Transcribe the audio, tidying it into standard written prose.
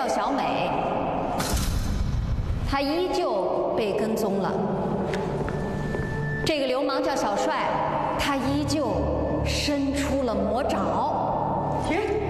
叫小美，她依旧被跟踪了。这个流氓叫小帅，他依旧伸出了魔爪。 停！